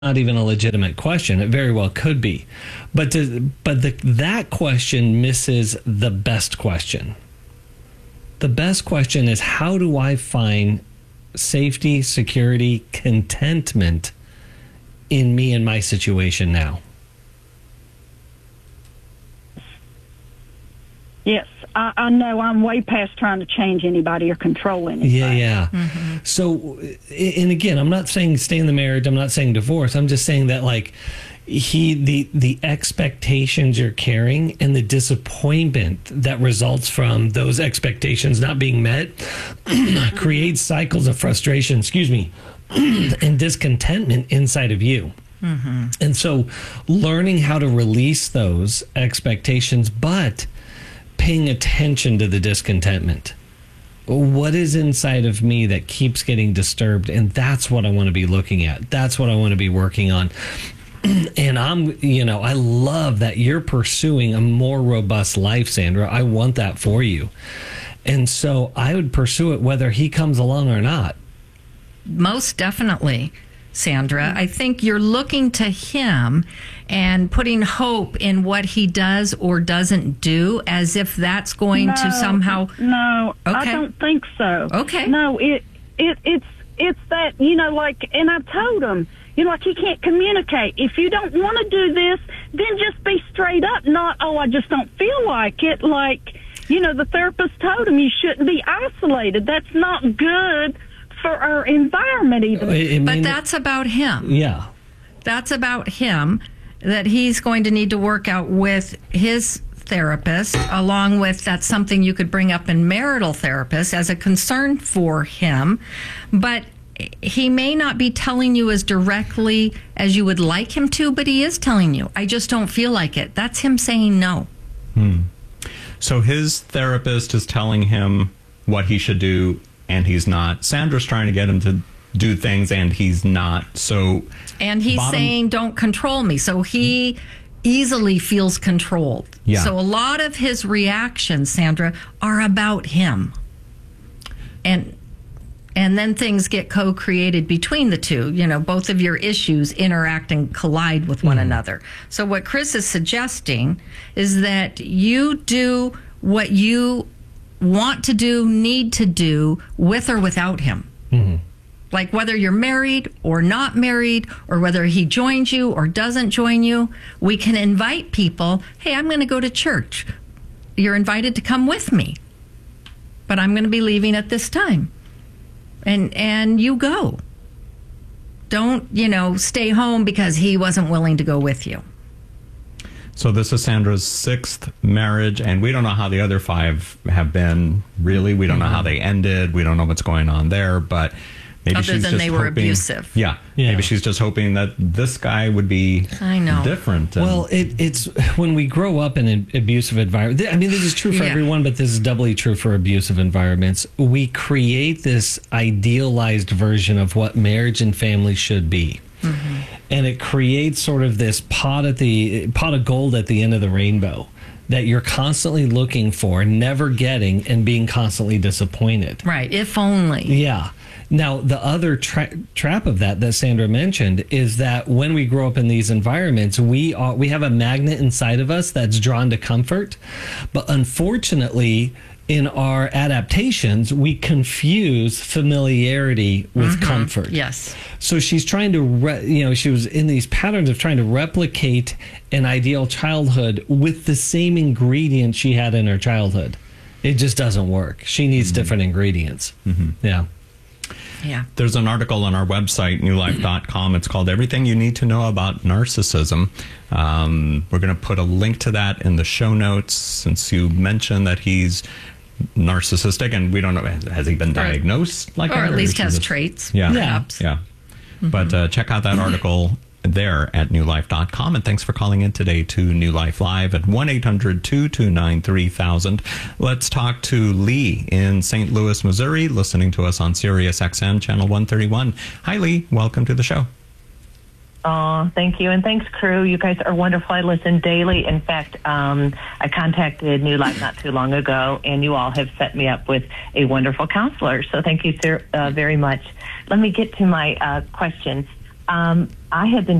not even a legitimate question. It very well could be. But that question misses the best question. The best question is, how do I find safety, security, contentment in me and my situation now? Yes, I know I'm way past trying to change anybody or control anything. Yeah. Mm-hmm. So, and again, I'm not saying stay in the marriage. I'm not saying divorce. I'm just saying that, like, the expectations you're carrying and the disappointment that results from those expectations not being met creates cycles of frustration, and discontentment inside of you. Mm-hmm. And so learning how to release those expectations, but paying attention to the discontentment. What is inside of me that keeps getting disturbed? And that's what I want to be looking at. That's what I want to be working on. And I love that you're pursuing a more robust life, Sandra. I want that for you. And so I would pursue it whether he comes along or not. Most definitely, Sandra. I think you're looking to him and putting hope in what he does or doesn't do, as if that's going to somehow... No, okay. I don't think so. Okay. No, it's that, and I told him, like, he can't communicate. If you don't want to do this, then just be straight up, not, I just don't feel like it. Like, the therapist told him you shouldn't be isolated. That's not good for our environment even. But that's about him. Yeah. That's about him, that he's going to need to work out with his therapist, along with that's something you could bring up in marital therapist as a concern for him. But he may not be telling you as directly as you would like him to, but he is telling you, I just don't feel like it. That's him saying no. So his therapist is telling him what he should do, and he's not. Sandra's trying to get him to do things, and he's not. And he's saying, don't control me. So he easily feels controlled. Yeah. So a lot of his reactions, Sandra, are about him. And then things get co-created between the two. Both of your issues interact and collide with one another. So what Chris is suggesting is that you do what you want to do, need to do, with or without him. Mm-hmm. Like whether you're married or not married, or whether he joins you or doesn't join you, we can invite people, hey, I'm going to go to church. You're invited to come with me, but I'm going to be leaving at this time. And you go. Don't, stay home because he wasn't willing to go with you. So this is Sandra's 6th marriage, and we don't know how the other 5 have been, really. We don't know how they ended. We don't know what's going on there, but maybe other she's than just they were hoping, abusive. Yeah, maybe she's just hoping that this guy would be different. Well, it's when we grow up in an abusive environment. I mean, this is true for everyone, but this is doubly true for abusive environments. We create this idealized version of what marriage and family should be. Mm-hmm. And it creates sort of this pot of gold at the end of the rainbow that you're constantly looking for, never getting, and being constantly disappointed. Right, if only. Yeah. Now, the other trap of that Sandra mentioned is that when we grow up in these environments, we have a magnet inside of us that's drawn to comfort. But unfortunately, in our adaptations, we confuse familiarity with comfort. Yes. So she's trying to, she was in these patterns of trying to replicate an ideal childhood with the same ingredients she had in her childhood. It just doesn't work. She needs different ingredients. Mm-hmm. Yeah. Yeah. There's an article on our website, newlife.com. It's called Everything You Need to Know About Narcissism. We're going to put a link to that in the show notes, since you mentioned that he's narcissistic, and we don't know, has he been diagnosed like that? Or at least has traits, perhaps. Yeah. Mm-hmm. But check out that article there at newlife.com. And thanks for calling in today to New Life Live at 1-800-229-3000. Let's talk to Lee in St. Louis, Missouri, listening to us on Sirius XM channel 131. Hi, Lee. Welcome to the show. Oh, thank you. And thanks, crew. You guys are wonderful. I listen daily. In fact, I contacted New Life not too long ago, and you all have set me up with a wonderful counselor. So thank you, sir, very much. Let me get to my question. I have been